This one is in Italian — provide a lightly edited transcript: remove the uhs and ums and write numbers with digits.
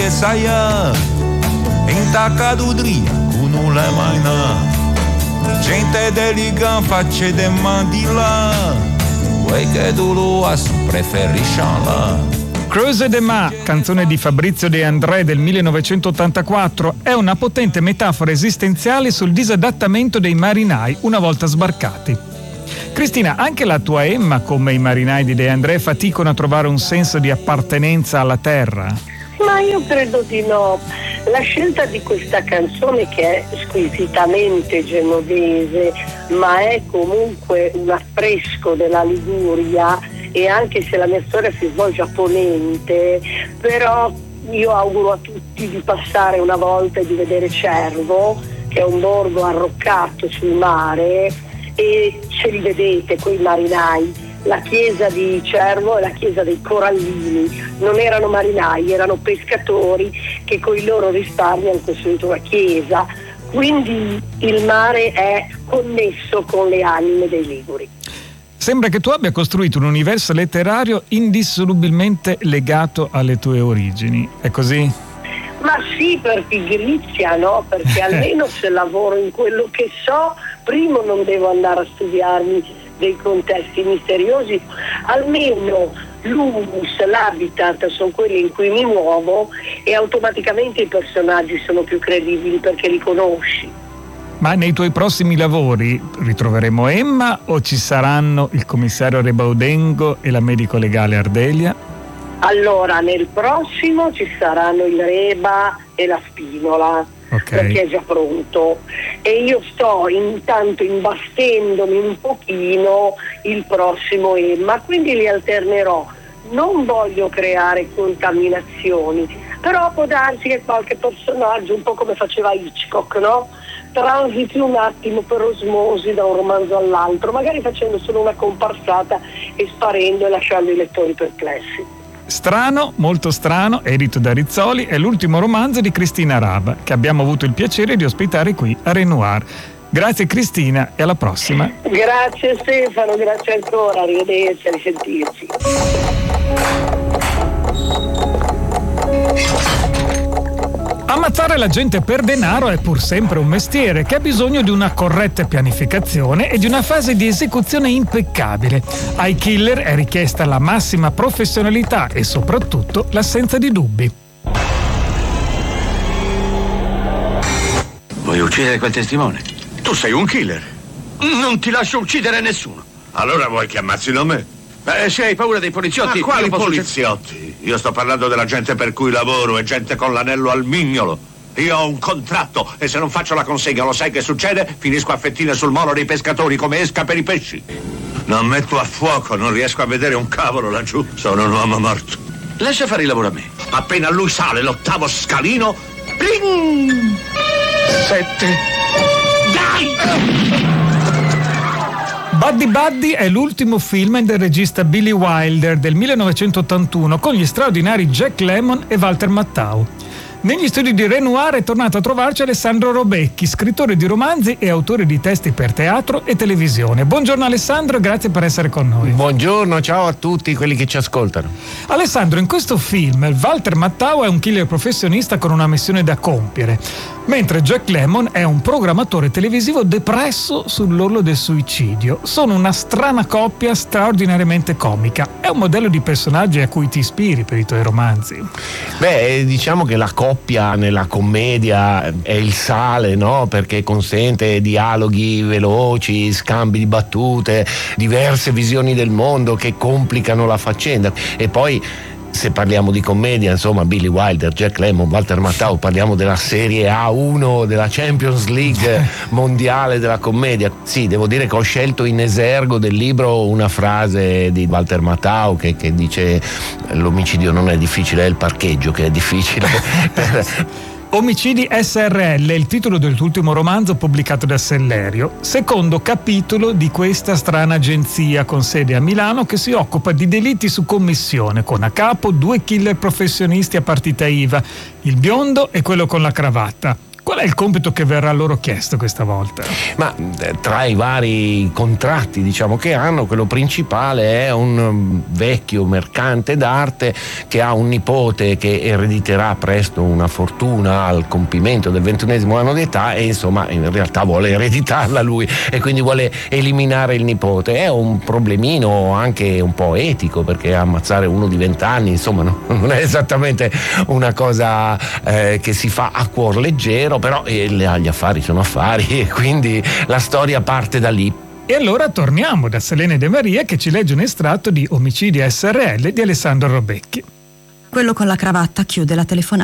che sai intacca d'udria con non l'è mai na gente delica facce de mandila vuoi che tu lo preferisci là. Creuse de Ma, canzone di Fabrizio De André del 1984, è una potente metafora esistenziale sul disadattamento dei marinai una volta sbarcati. Cristina, anche la tua Emma, come i marinai di De André, faticano a trovare un senso di appartenenza alla terra? Ma io credo di no. La scelta di questa canzone, che è squisitamente genovese, ma è comunque un affresco della Liguria, e anche se la mia storia si svolge a Ponente, però io auguro a tutti di passare una volta e di vedere Cervo, che è un borgo arroccato sul mare, e ce li vedete quei marinai. La chiesa di Cervo è la chiesa dei Corallini, non erano marinai, erano pescatori che con i loro risparmi hanno costruito la chiesa, quindi il mare è connesso con le anime dei liguri. Sembra che tu abbia costruito un universo letterario indissolubilmente legato alle tue origini, è così? Ma sì, per pigrizia, no? Perché almeno se lavoro in quello che so, primo non devo andare a studiarmi dei contesti misteriosi, almeno l'humus, l'habitat sono quelli in cui mi muovo e automaticamente i personaggi sono più credibili perché li conosci. Ma nei tuoi prossimi lavori ritroveremo Emma o ci saranno il commissario Rebaudengo e la medico legale Ardelia? Allora, nel prossimo ci saranno il Reba e la Spinola, perché è già pronto, e io sto intanto imbastendomi un pochino il prossimo Emma, quindi li alternerò. Non voglio creare contaminazioni, però può darsi che qualche personaggio, un po' come faceva Hitchcock, no? Transiti un attimo per osmosi da un romanzo all'altro, magari facendo solo una comparsata e sparendo e lasciando i lettori perplessi. Strano, molto strano, edito da Rizzoli, è l'ultimo romanzo di Cristina Raba, che abbiamo avuto il piacere di ospitare qui a Renoir. Grazie Cristina e alla prossima. Grazie Stefano, grazie ancora, arrivederci, a risentirci. Ammazzare la gente per denaro è pur sempre un mestiere che ha bisogno di una corretta pianificazione e di una fase di esecuzione impeccabile. Ai killer è richiesta la massima professionalità e soprattutto l'assenza di dubbi. Vuoi uccidere quel testimone? Tu sei un killer. Non ti lascio uccidere nessuno. Allora vuoi che ammazzino me? Se hai paura dei poliziotti... Ma quali poliziotti? Io sto parlando della gente per cui lavoro e gente con l'anello al mignolo. Io ho un contratto e se non faccio la consegna, lo sai che succede? Finisco a fettine sul molo dei pescatori come esca per i pesci. Non metto a fuoco, non riesco a vedere un cavolo laggiù. Sono un uomo morto. Lascia fare il lavoro a me. Appena lui sale l'ottavo scalino... Pling! 7... Dai! Buddy Buddy è l'ultimo film del regista Billy Wilder del 1981 con gli straordinari Jack Lemmon e Walter Matthau. Negli studi di Renoir è tornato a trovarci Alessandro Robecchi, scrittore di romanzi e autore di testi per teatro e televisione. Buongiorno Alessandro e grazie per essere con noi. Buongiorno, ciao a tutti quelli che ci ascoltano. Alessandro, in questo film Walter Matthau è un killer professionista con una missione da compiere, mentre Jack Lemmon è un programmatore televisivo depresso sull'orlo del suicidio. Sono una strana coppia straordinariamente comica. È un modello di personaggi a cui ti ispiri per i tuoi romanzi? Beh, diciamo che la coppia nella commedia è il sale, no? Perché consente dialoghi veloci, scambi di battute, diverse visioni del mondo che complicano la faccenda. E poi, se parliamo di commedia, insomma, Billy Wilder, Jack Lemmon, Walter Matthau, parliamo della Serie A1, della Champions League mondiale della commedia. Sì, devo dire che ho scelto in esergo del libro una frase di Walter Matthau che dice: l'omicidio non è difficile, è il parcheggio che è difficile. Omicidi SRL è il titolo del tuo ultimo romanzo pubblicato da Sellerio, secondo capitolo di questa strana agenzia con sede a Milano che si occupa di delitti su commissione, con a capo 2 killer professionisti a partita IVA, il biondo e quello con la cravatta. Qual Qual è il compito che verrà loro chiesto questa volta? Ma tra i vari contratti, diciamo, che hanno, quello principale è un vecchio mercante d'arte che ha un nipote che erediterà presto una fortuna al compimento del 21° anno d'età, e insomma in realtà vuole ereditarla lui e quindi vuole eliminare il nipote. È un problemino anche un po' etico, perché ammazzare uno di 20 anni insomma non è esattamente una cosa che si fa a cuor leggero, però gli affari sono affari e quindi la storia parte da lì. E allora torniamo da Selene De Maria, che ci legge un estratto di Omicidi SRL di Alessandro Robecchi. Quello con la cravatta chiude la telefonata.